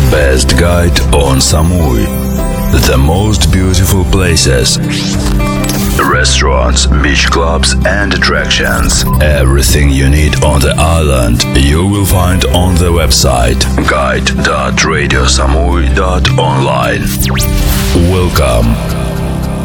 Best guide on Samui. The most beautiful places. Restaurants, beach clubs and attractions. Everything you need on the island you will find on the website guide.radiosamui.online. Welcome.